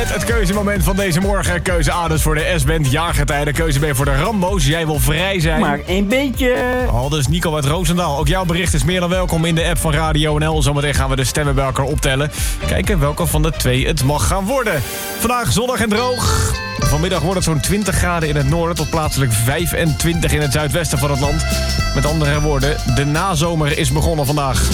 Het keuzemoment van deze morgen. Keuze A dus voor de S-band. Jaargetijden. Keuze B voor de Rambo's. Jij wil vrij zijn. Maar een beetje. Al dus Nico uit Roosendaal. Ook jouw bericht is meer dan welkom in de app van Radio NL. Zometeen gaan we de stemmen bij elkaar optellen. Kijken welke van de twee het mag gaan worden. Vandaag zonnig en droog. Vanmiddag wordt het zo'n 20 graden in het noorden tot plaatselijk 25 in het zuidwesten van het land. Met andere woorden, de nazomer is begonnen vandaag.